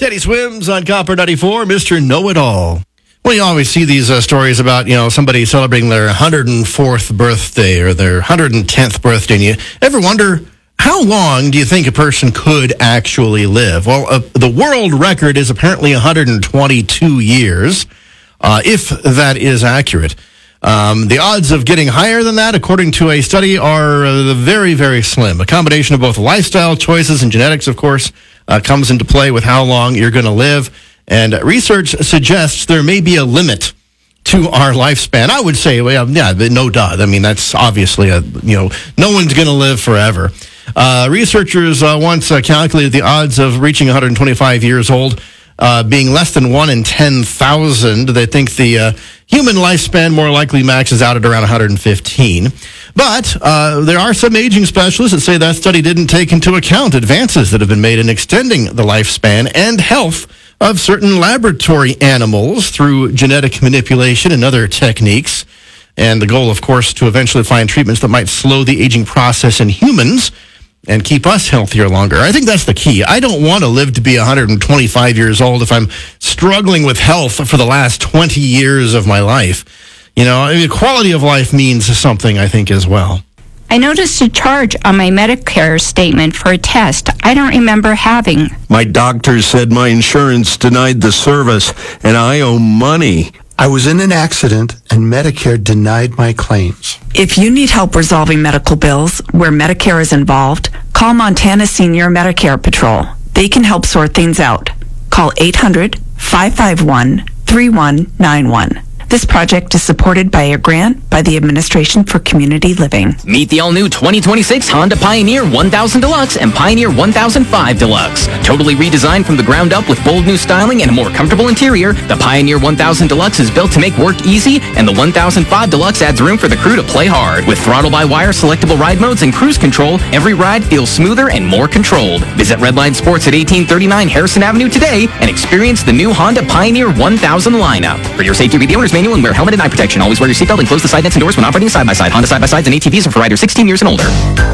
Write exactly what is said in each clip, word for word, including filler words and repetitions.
Teddy Swims on Copper ninety-four, Mister Know-It-All. Well, you always see these uh, stories about, you know, somebody celebrating their one hundred fourth birthday or their one hundred tenth birthday. And you ever wonder, how long do you think a person could actually live? Well, uh, the world record is apparently one hundred twenty-two years, uh, if that is accurate. Um, the odds of getting higher than that, according to a study, are uh, very, very slim. A combination of both lifestyle choices and genetics, of course, uh, comes into play with how long you're going to live. And research suggests there may be a limit to our lifespan. I would say, well, yeah, no doubt. I mean, that's obviously a, you know, no one's going to live forever. Uh, researchers uh, once uh, calculated the odds of reaching one hundred twenty-five years old uh, being less than one in ten thousand. They think the uh, human lifespan more likely maxes out at around one hundred fifteen. But uh, there are some aging specialists that say that study didn't take into account advances that have been made in extending the lifespan and health of certain laboratory animals through genetic manipulation and other techniques. And the goal, of course, to eventually find treatments that might slow the aging process in humans and keep us healthier longer. I think that's the key. I don't want to live to be one hundred twenty-five years old if I'm struggling with health for the last twenty years of my life. You know, I mean, quality of life means something, I think, as well. I noticed a charge on my Medicare statement for a test I don't remember having. My doctor said my insurance denied the service and I owe money. I was in an accident and Medicare denied my claims. If you need help resolving medical bills where Medicare is involved, call Montana Senior Medicare Patrol. They can help sort things out. Call eight hundred, five five one, three one nine one. This project is supported by a grant by the Administration for Community Living. Meet the all-new twenty twenty-six Honda Pioneer one thousand Deluxe and Pioneer one thousand five Deluxe. Totally redesigned from the ground up with bold new styling and a more comfortable interior, the Pioneer one thousand Deluxe is built to make work easy, and the one thousand five Deluxe adds room for the crew to play hard. With throttle-by-wire selectable ride modes and cruise control, every ride feels smoother and more controlled. Visit Redline Sports at eighteen thirty-nine Harrison Avenue today and experience the new Honda Pioneer one thousand lineup. For your safety, read the owner's manual and wear helmet and eye protection. Always wear your seatbelt and close the side nets and doors when operating side-by-side. Honda side-by-sides and A T Vs are for riders sixteen years and older.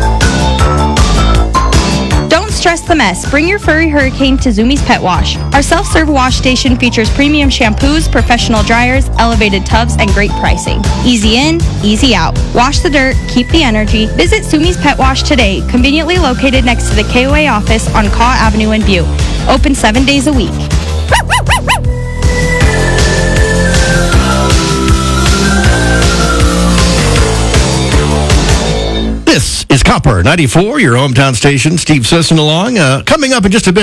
Don't stress the mess. Bring your furry hurricane to Zumiez Pet Wash. Our self-serve wash station features premium shampoos, professional dryers, elevated tubs, and great pricing. Easy in, easy out. Wash the dirt, keep the energy. Visit Zumiez Pet Wash today, conveniently located next to the K O A office on Caw Avenue in Butte. Open seven days a week. This is Copper ninety-four, your hometown station. Steve Sisson along. Uh, coming up in just a bit.